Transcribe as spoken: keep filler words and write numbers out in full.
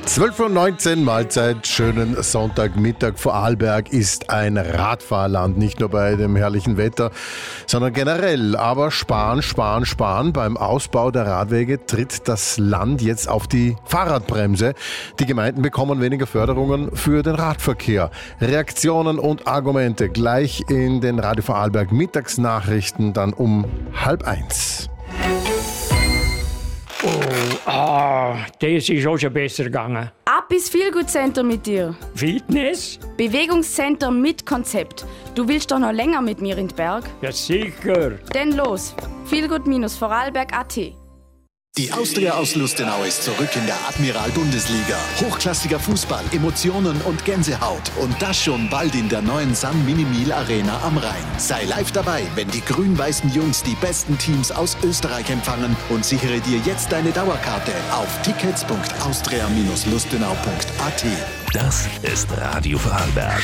zwölf Uhr neunzehn, Mahlzeit, schönen Sonntagmittag. Vorarlberg ist ein Radfahrland, nicht nur bei dem herrlichen Wetter, sondern generell. Aber sparen, sparen, sparen. Beim Ausbau der Radwege tritt das Land jetzt auf die Fahrradbremse. Die Gemeinden bekommen weniger Förderungen für den Radverkehr. Reaktionen und Argumente gleich in den Radio Vorarlberg Mittagsnachrichten dann um halb eins. Oh, ah, das ist auch schon besser gegangen. Ab ins Feelgood Center mit dir. Fitness? Bewegungscenter mit Konzept. Du willst doch noch länger mit mir in den Berg? Ja, sicher. Denn los, feelgood-vorarlberg punkt at. Die Austria aus Lustenau ist zurück in der Admiral-Bundesliga. Hochklassiger Fußball, Emotionen und Gänsehaut. Und das schon bald in der neuen San Minimil Arena am Rhein. Sei live dabei, wenn die grün-weißen Jungs die besten Teams aus Österreich empfangen und sichere dir jetzt deine Dauerkarte auf tickets punkt austria Bindestrich lustenau punkt at. Das ist Radio Vorarlberg.